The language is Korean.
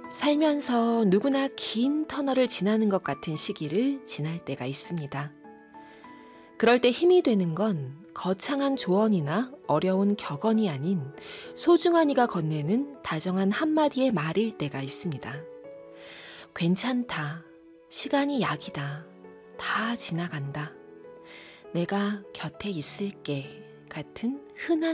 살면서 누구나 긴 터널을 지나는 것 같은 시기를 지날 때가 있습니다. 그럴 때 힘이 되는 건 거창한 조언이나 어려운 격언이 아닌 소중한 이가 건네는 다정한 한마디의 말일 때가 있습니다. 괜찮다. 시간이 약이다. 다 지나간다. 내가 곁에 있을게. 같은 흔한